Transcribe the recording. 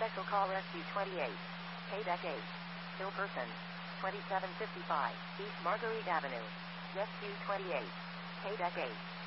Special call SU-28. Paydeck 8. Kill person. 2755 East Marguerite Avenue. SU-28. Paydeck 8.